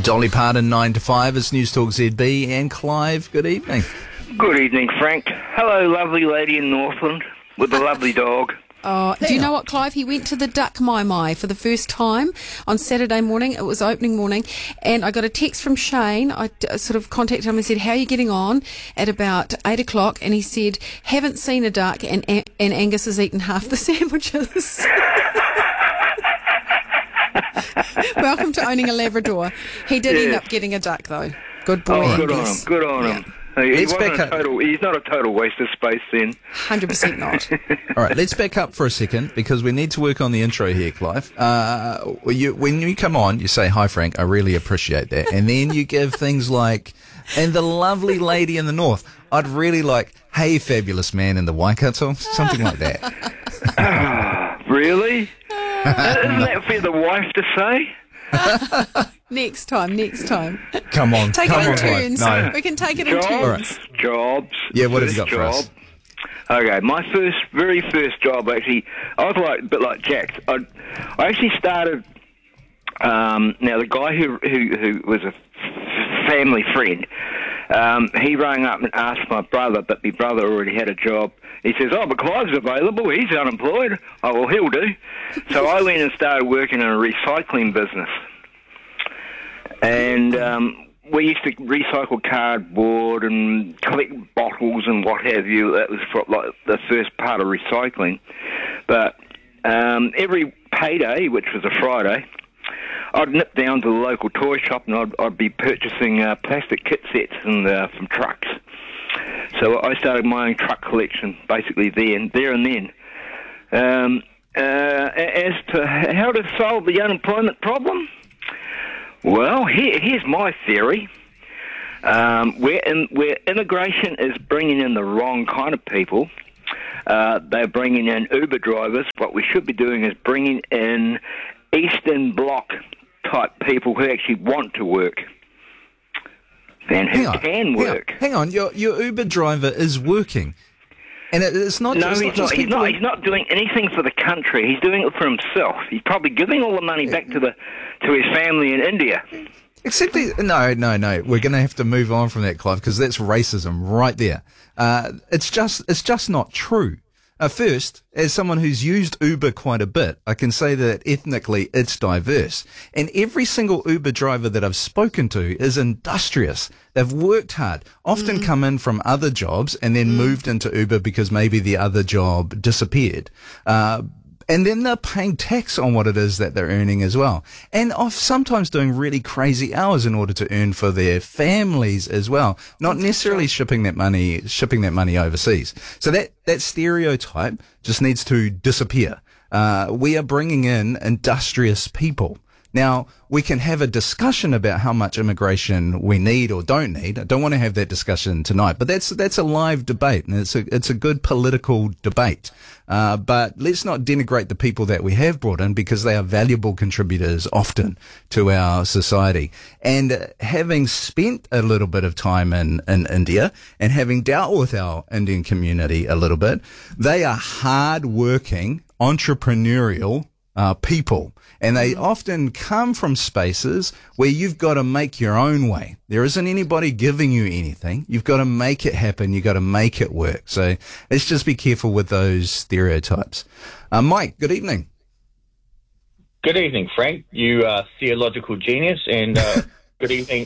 Dolly Parton, 9 to 5. It's News Talk ZB. And Clive, good evening. Good evening, Frank. Hello, lovely lady in Northland with a lovely dog. Oh, do you know what, Clive? He went to the Duck Mai Mai for the first time on Saturday morning. It was opening morning, and I got a text from Shane. I sort of contacted him and said, "How are you getting on?" At about 8 o'clock, and he said, "Haven't seen a duck, and Angus has eaten half the sandwiches." Welcome to owning a Labrador. He did end up getting a duck, though. Good boy, Oh, Angus. good on him. He's not a total waste of space then. 100% not. All right, let's back up for a second because we need to work on the intro here, Clive. When you come on, you say, "Hi, Frank, I really appreciate that." And then you give things like, "And the lovely lady in the north. I'd really like, hey, fabulous man in the Waikato," something like that. Really? Isn't that for the wife to say? Next time. Come on, Take come it in on, turns. Clive. No. We can take it in turns. Jobs. Yeah, what have you First got for us? Okay, my very first job, actually, I was a bit like Jack. I actually started. Now, the guy who was a family friend, he rang up and asked my brother, but my brother already had a job. He says, "Oh, but Clive's available. He's unemployed." "Oh, well, he'll do." So I went and started working in a recycling business. And we used to recycle cardboard and collect bottles and what have you. That was for, like, the first part of recycling. But every payday, which was a Friday, I'd nip down to the local toy shop and I'd be purchasing plastic kit sets from trucks. So I started my own truck collection basically there and then. As to how to solve the unemployment problem, well, here's my theory. Where immigration is bringing in the wrong kind of people, they're bringing in Uber drivers. What we should be doing is bringing in Eastern Bloc type people who actually want to work and who can work. Hang on, your Uber driver is working. And it's not No, just... he's not doing anything for the country. He's doing it for himself. He's probably giving all the money back to his family in India. Except, no. We're going to have to move on from that, Clive, because that's racism right there. It's just not true. First, as someone who's used Uber quite a bit, I can say that ethnically it's diverse. And every single Uber driver that I've spoken to is industrious. They've worked hard, often come in from other jobs and then moved into Uber because maybe the other job disappeared. And then they're paying tax on what it is that they're earning as well. And sometimes doing really crazy hours in order to earn for their families as well. Not necessarily shipping that money overseas. So that stereotype just needs to disappear. We are bringing in industrious people. Now, we can have a discussion about how much immigration we need or don't need. I don't want to have that discussion tonight, but that's a live debate, and it's a good political debate. But let's not denigrate the people that we have brought in because they are valuable contributors often to our society. And having spent a little bit of time in India and having dealt with our Indian community a little bit, they are hard-working, entrepreneurial people. And they often come from spaces where you've got to make your own way. There isn't anybody giving you anything. You've got to make it happen. You've got to make it work. So let's just be careful with those stereotypes. Mike, good evening. Good evening, Frank. You theological genius. And good evening,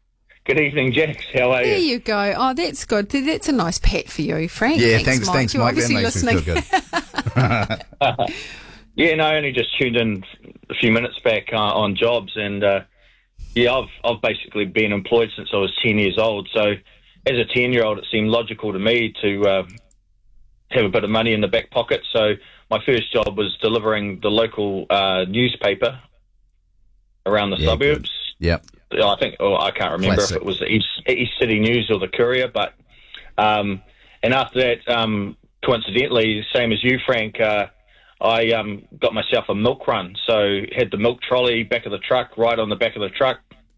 Jax. How are you? There you go. Oh, that's good. That's a nice pat for you, Frank. Yeah, thanks, Mike. You're That obviously makes listening. me feel good. Yeah, no, I only just tuned in a few minutes back on jobs, and I've basically been employed since I was 10 years old. So, as a 10-year-old, it seemed logical to me to have a bit of money in the back pocket. So, my first job was delivering the local newspaper around the suburbs. Yep. I think, I can't remember if it was the East City News or the Courier, but and after that, coincidentally, same as you, Frank. I got myself a milk run, so had the milk trolley back of the truck, right on the back of the truck,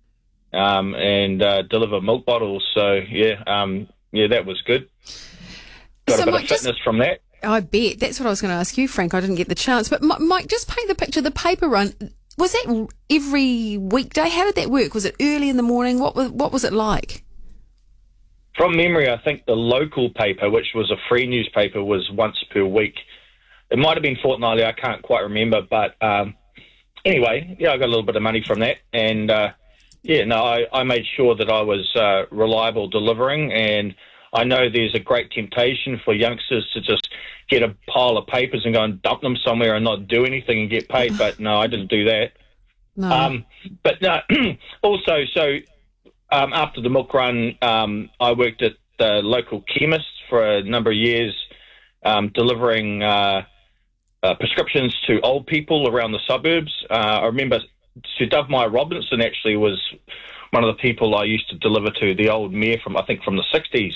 and deliver milk bottles. So that was good. Got a bit of fitness from that. I bet. That's what I was going to ask you, Frank. I didn't get the chance. But Mike, just paint the picture. The paper run, was that every weekday? How did that work? Was it early in the morning? What was it like? From memory, I think the local paper, which was a free newspaper, was once per week. It might have been fortnightly, I can't quite remember. But anyway, yeah, I got a little bit of money from that. And, I made sure that I was reliable delivering. And I know there's a great temptation for youngsters to just get a pile of papers and go and dump them somewhere and not do anything and get paid. But no, I didn't do that. No. But no, also, after the milk run, I worked at the local chemist for a number of years, delivering prescriptions to old people around the suburbs. I remember Sir Dovemai Robinson actually was one of the people I used to deliver to, the old mayor from the 60s.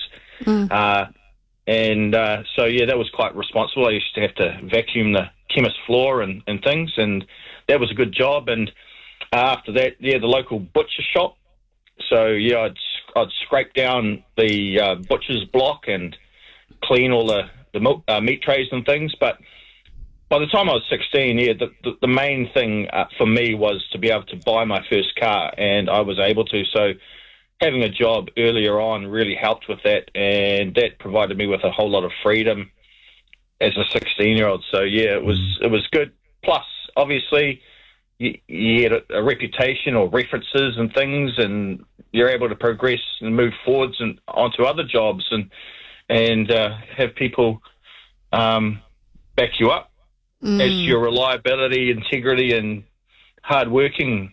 That was quite responsible. I used to have to vacuum the chemist floor and things, and that was a good job. And after that, the local butcher shop. So, I'd scrape down the butcher's block and clean all the milk, meat trays and things. But by the time I was 16, the main thing for me was to be able to buy my first car, and I was able to. So having a job earlier on really helped with that, and that provided me with a whole lot of freedom as a 16-year-old. So, it was good. Plus, obviously, you get a reputation or references and things, and you're able to progress and move forwards and onto other jobs and have people back you up as to your reliability, integrity, and hard-working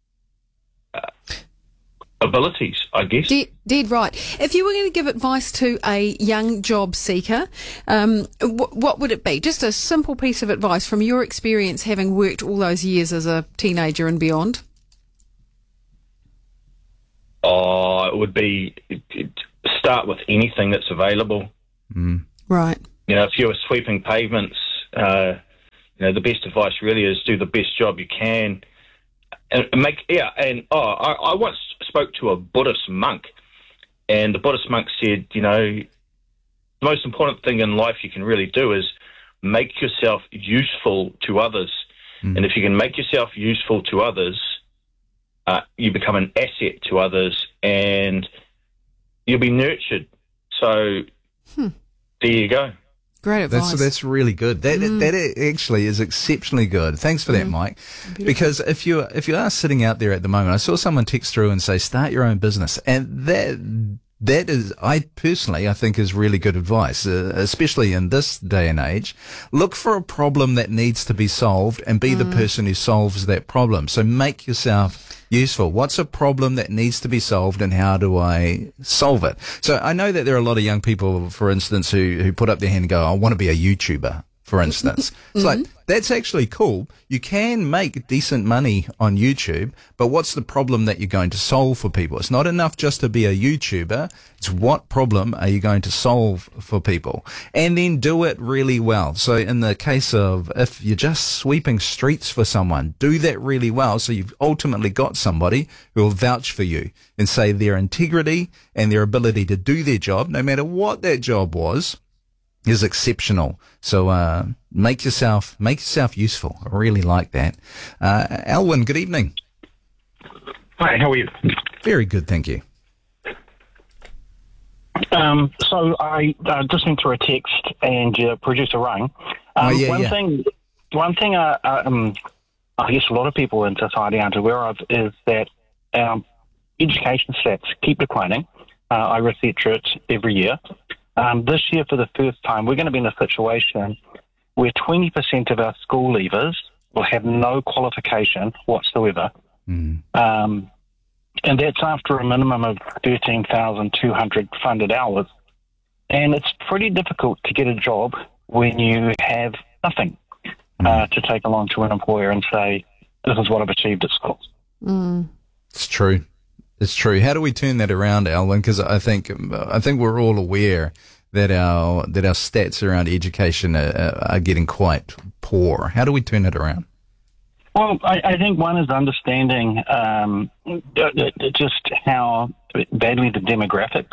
abilities, I guess. Dead right. If you were going to give advice to a young job seeker, what would it be? Just a simple piece of advice from your experience, having worked all those years as a teenager and beyond. It would be start with anything that's available. Right. If you're sweeping pavements, the best advice really is do the best job you can. I once spoke to a Buddhist monk, and the Buddhist monk said, the most important thing in life you can really do is make yourself useful to others. And if you can make yourself useful to others, you become an asset to others, and you'll be nurtured. So there you go. Great advice. That's really good. That actually is exceptionally good. Thanks for that, Mike. Beautiful. Because if you are sitting out there at the moment, I saw someone text through and say, start your own business. And that is, I think is really good advice, especially in this day and age. Look for a problem that needs to be solved and be the person who solves that problem. So make yourself useful. What's a problem that needs to be solved, and how do I solve it? So I know that there are a lot of young people, for instance, who put up their hand and go, I want to be a YouTuber, for instance. It's like, that's actually cool. You can make decent money on YouTube, but what's the problem that you're going to solve for people? It's not enough just to be a YouTuber. It's what problem are you going to solve for people? And then do it really well. So in the case of if you're just sweeping streets for someone, do that really well. So you've ultimately got somebody who will vouch for you and say their integrity and their ability to do their job, no matter what that job was, is exceptional. So make yourself useful. I really like that. Alwyn, good evening. Hi, how are you? Very good, thank you. So I just went through a text and your producer rang. One thing I guess a lot of people in society aren't aware of is that education stats keep declining. I research it every year. This year, for the first time, we're going to be in a situation where 20% of our school leavers will have no qualification whatsoever. And that's after a minimum of 13,200 funded hours. And it's pretty difficult to get a job when you have nothing to take along to an employer and say, this is what I've achieved at school. It's true. It's true. How do we turn that around, Alwyn? Because I think we're all aware that our stats around education are getting quite poor. How do we turn it around? Well, I think one is understanding just how badly the demographics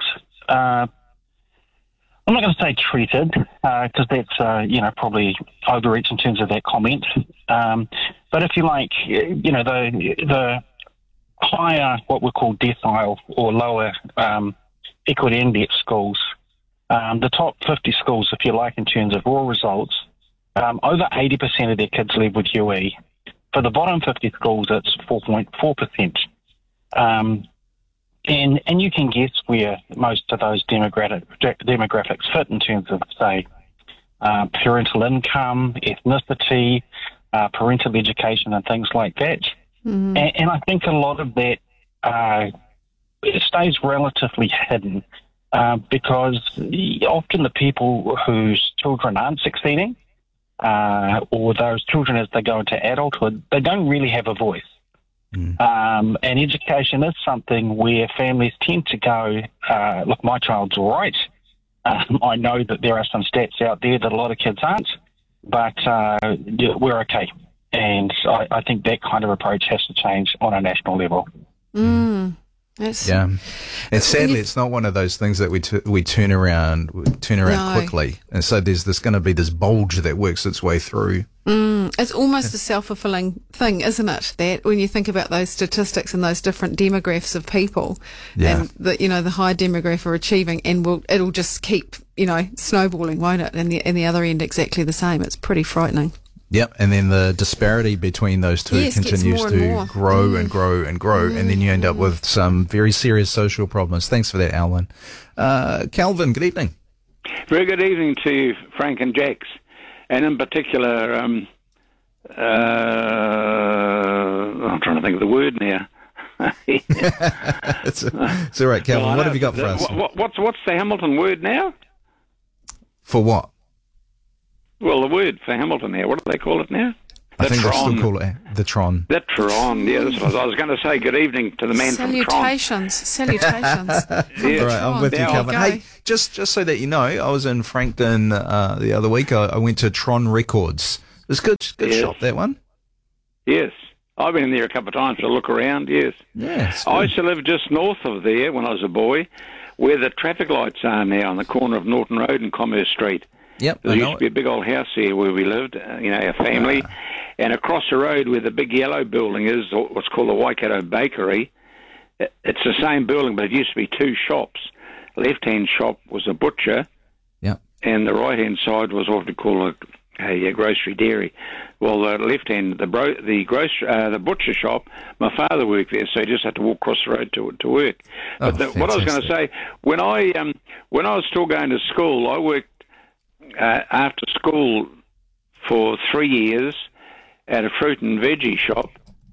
I'm not going to say treated, because that's, probably overreach in terms of that comment. But But if you like, the higher, what we call decile or lower equity index schools, the top 50 schools, if you like, in terms of raw results, over 80% of their kids leave with UE. For the bottom 50 schools, it's 4.4%. And you can guess where most of those demographics fit in terms of, say, parental income, ethnicity, parental education, and things like that. Mm-hmm. And I think a lot of that it stays relatively hidden because often the people whose children aren't succeeding, or those children as they go into adulthood, they don't really have a voice. And education is something where families tend to go, look, my child's all right. I know that there are some stats out there that a lot of kids aren't, but we're okay. And I think that kind of approach has to change on a national level. Yeah, and sadly, it's not one of those things that we turn around quickly, and so there's going to be this bulge that works its way through. It's almost a self-fulfilling thing, isn't it? That when you think about those statistics and those different demographics of people, and the high demographic are achieving, and it'll just keep snowballing, won't it? And the other end exactly the same. It's pretty frightening. Yep, and then the disparity between those two continues to grow and grow and grow, and then you end up with some very serious social problems. Thanks for that, Alan. Calvin, good evening. Very good evening to you, Frank and Jax, and in particular, I'm trying to think of the word now. It's all right, Calvin. Well, what have you got for us? What's the Hamilton word now? For what? Well, the word for Hamilton now, what do they call it now? I think they still call it the Tron. The Tron, yeah. That's what I was going to say. Good evening to the man from Tron. Salutations. Yeah. All right, I'm with you, Calvin. Hey, just so that you know, I was in Frankton the other week. I went to Tron Records. It was good shop, that one. Yes. I've been in there a couple of times to look around, yes. Yes. I used to live just north of there when I was a boy, where the traffic lights are now on the corner of Norton Road and Commerce Street. Yep, there used to be a big old house there where we lived, our family. And across the road where the big yellow building is, what's called the Waikato Bakery, it's the same building, but it used to be two shops. The left-hand shop was a butcher, and the right-hand side was what we call a grocery dairy. Well, the left-hand, the butcher shop, my father worked there, so he just had to walk across the road to work. But what I was going to say, when I was still going to school, I worked after school for 3 years at a fruit and veggie shop,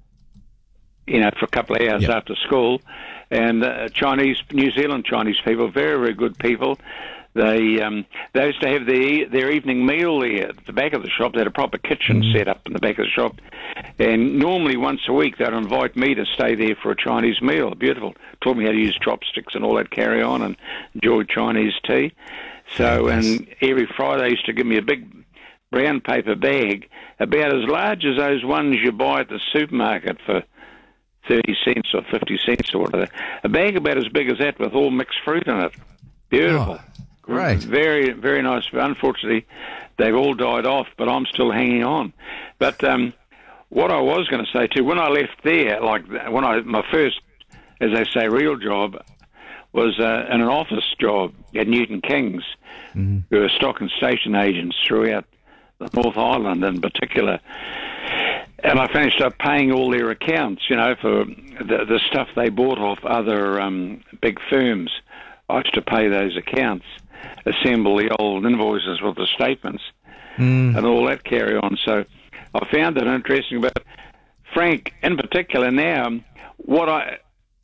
for a couple of hours after school, and New Zealand Chinese people, very, very good people. They used to have their evening meal there at the back of the shop. They had a proper kitchen set up in the back of the shop, and normally once a week they'd invite me to stay there for a Chinese meal. Beautiful. Taught me how to use chopsticks and all that carry on, and enjoyed Chinese tea. So, and every Friday they used to give me a big brown paper bag, about as large as those ones you buy at the supermarket for 30 cents or 50 cents or whatever. A bag about as big as that with all mixed fruit in it. Beautiful. Oh, great. Very, very nice. Unfortunately, they've all died off, but I'm still hanging on. But what I was going to say too, when I left there, my first, as they say, real job, was in an office job at Newton Kings, who are stock and station agents throughout the North Island in particular. And I finished up paying all their accounts, for the stuff they bought off other big firms. I used to pay those accounts, assemble the old invoices with the statements, and all that carry on. So I found it interesting. But Frank, in particular now, what I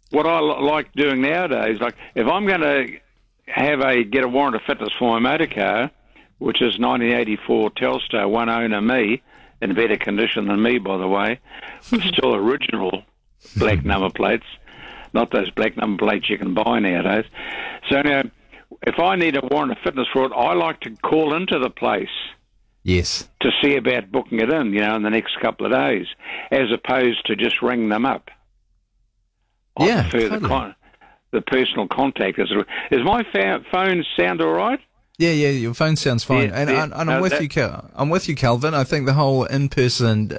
like doing nowadays, like if I'm going to get a warrant of fitness for my motor car, which is 1984 Telstar, one owner me, in better condition than me, by the way, but still original black number plates, not those black number plates you can buy nowadays. So now, if I need a warrant of fitness for it, I like to call into the place. Yes. To see about booking it in, in the next couple of days, as opposed to just ring them up. I prefer the personal contact. Is my phone sound all right? Yeah, your phone sounds fine, and I'm with you. I'm with you, Calvin. I think the whole in-person,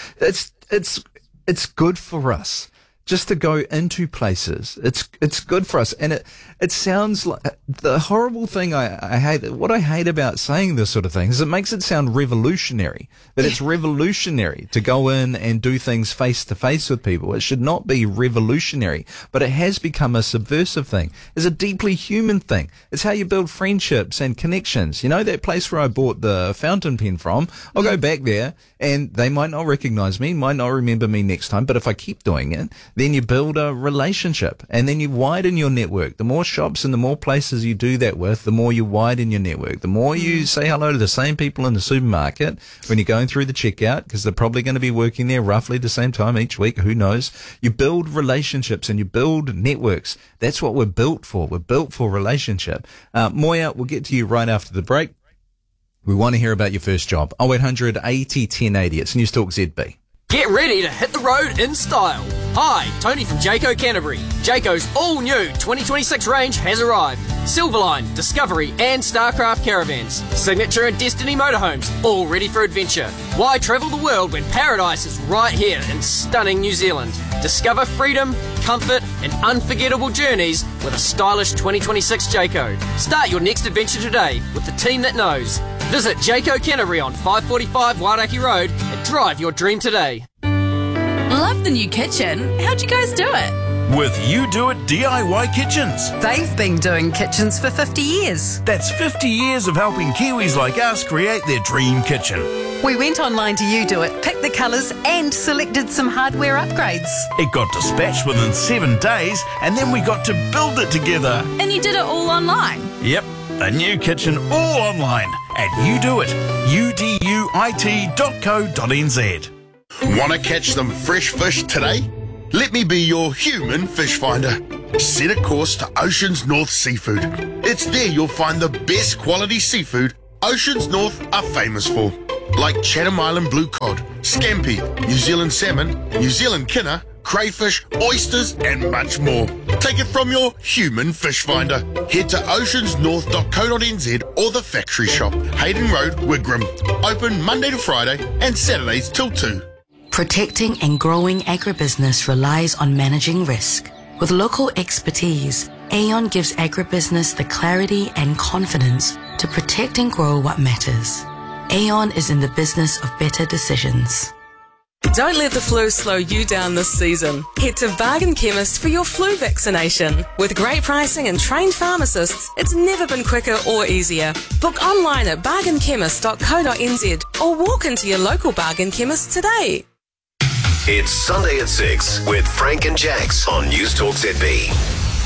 it's good for us just to go into places. It's good for us, and it sounds like the horrible thing I hate. What I hate about saying this sort of thing is it makes it sound revolutionary. That it's revolutionary to go in and do things face to face with people. It should not be revolutionary, but it has become a subversive thing. It's a deeply human thing. It's how you build friendships and connections. You know, that place where I bought the fountain pen from, I'll go back there and they might not recognize me, might not remember me next time, but if I keep doing it, then you build a relationship and then you widen your network. The more shops and the more places you do that with, the more you widen your network. The more you say hello to the same people in the supermarket when you're going through the checkout, because they're probably going to be working there roughly the same time each week, who knows. You build relationships and you build networks. That's what we're built for. We're built for relationship. Moya, we'll get to you right after the break. We want to hear about your first job. 0800 80 1080. It's News Talk ZB. Get ready to hit the road in style. Hi, Tony from Jayco Canterbury. Jayco's all-new 2026 range has arrived. Silverline, Discovery and Starcraft caravans. Signature and Destiny motorhomes, all ready for adventure. Why travel the world when paradise is right here in stunning New Zealand? Discover freedom, comfort and unforgettable journeys with a stylish 2026 Jayco. Start your next adventure today with the team that knows. Visit Jayco Canterbury on 545 Wairaki Road and drive your dream today. Love the new kitchen. How'd you guys do it? With You Do It DIY Kitchens. They've been doing kitchens for 50 years. That's 50 years of helping Kiwis like us create their dream kitchen. We went online to You Do It, picked the colours and selected some hardware upgrades. It got dispatched within 7 days and then we got to build it together. And you did it all online? Yep, a new kitchen all online at YouDoIt, uduit.co.nz. Want to catch some fresh fish today? Let me be your human fish finder. Set a course to Oceans North Seafood. It's there you'll find the best quality seafood Oceans North are famous for, like Chatham Island blue cod, scampi, New Zealand salmon, New Zealand kinner, crayfish, oysters and much more. Take it from your human fish finder. Head to oceansnorth.co.nz or the factory shop, Hayden Road, Wigram. Open Monday to Friday and Saturdays till 2. Protecting and growing agribusiness relies on managing risk. With local expertise, Aon gives agribusiness the clarity and confidence to protect and grow what matters. Aon is in the business of better decisions. Don't let the flu slow you down this season. Head to Bargain Chemist for your flu vaccination. With great pricing and trained pharmacists, it's never been quicker or easier. Book online at bargainchemist.co.nz or walk into your local Bargain Chemist today. It's Sunday at 6 with Frank and Jax on News Talk ZB.